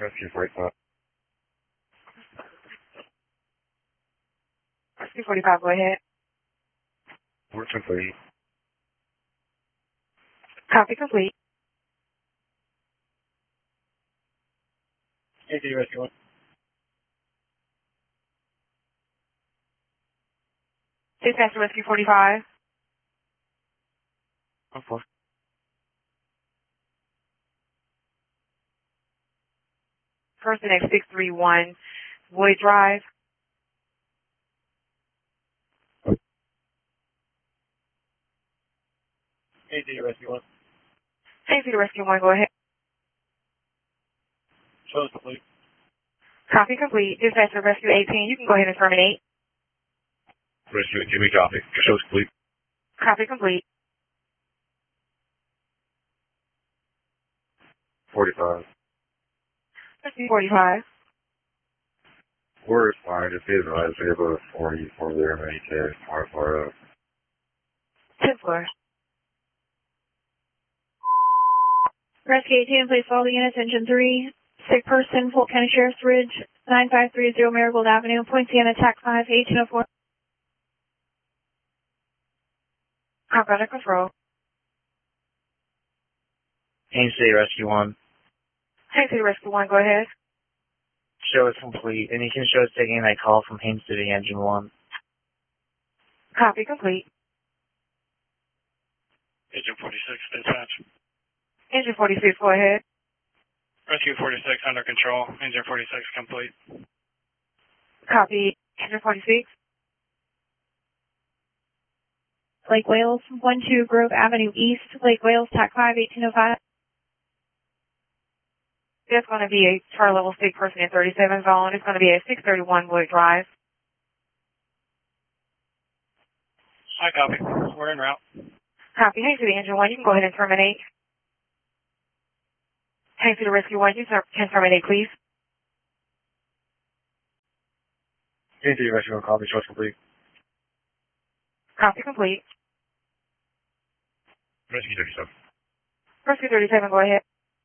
Rescue 45. Rescue 45, go ahead. Work complete. Copy complete. AD Rescue 1. Dispatch to Rescue 45. 1-4. First and X631, Wood Drive. AD Rescue 1. Safety to Rescue 1, go ahead. Shows complete. Copy complete. Dispatch to Rescue 18, you can go ahead and terminate. Rescue, give me copy. Shows complete. Copy complete. 45. Rescue 45. Word fine. Just be advised we have a 44 there, Medicare, R4. 10th floor. Rescue 18, please follow the units, engine 3. Sick person, Polk County Sheriff's Ridge, 9530 Marigold Avenue, Point Sienna, TAC 5, 1804. Operator control. Haines City Rescue 1. Safety to Rescue 1, go ahead. Show is complete. And you can show us taking that call from Haines City Engine 1. Copy complete. Agent 46, dispatch. Engine 46, go ahead. Rescue 46 under control. Engine 46 complete. Copy. Engine 46. Lake Wales, 12 Grove Avenue East, Lake Wales, TAC 5, 1805. That's going to be a chart level sick person in 37 zone. It's going to be a 631 Wood Drive. Hi, copy. We're en route. Copy. Haines to the Engine 1, you can go ahead and terminate. Haines to the Rescue 1, you can terminate, please. AD Rescue 1, copy. Shows complete. Copy complete. Rescue 37. Rescue 37, go ahead.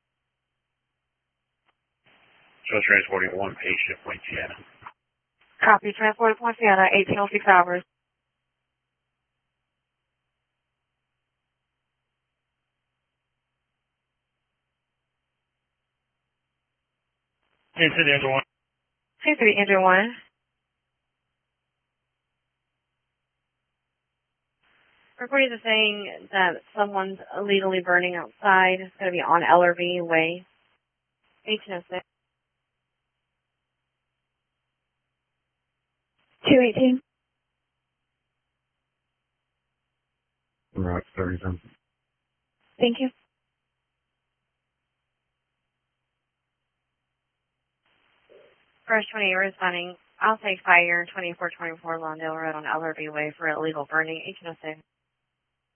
Shows transporting one patient, Point Sienna. Copy. Transport to Point Sienna, 1806 hours. Haines City Engine 1. Haines to the Engine 1. Reporting is saying that someone's illegally burning outside. It's going to be on LRV Way, 1806. 218. Route 37. Thank you. First 20 responding. I'll take fire 2424 Lawndale Road on LRV Way for illegal burning, 1806.